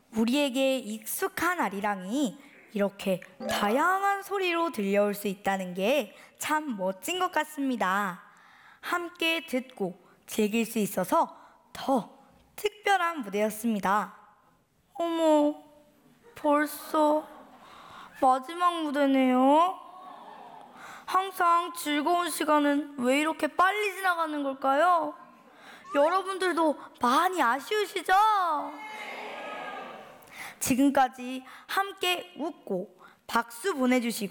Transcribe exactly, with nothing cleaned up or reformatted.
우리에게 익숙한 아리랑이 이렇게 다양한 소리로 들려올 수 있다는 게 참 멋진 것 같습니다. 함께 듣고 즐길 수 있어서 더 특별한 무대였습니다. 어머, 벌써 마지막 무대네요. 항상 즐거운 시간은 왜 이렇게 빨리 지나가는 걸까요? 여러분들도 많이 아쉬우시죠? 지금까지 함께 웃고 박수 보내주시고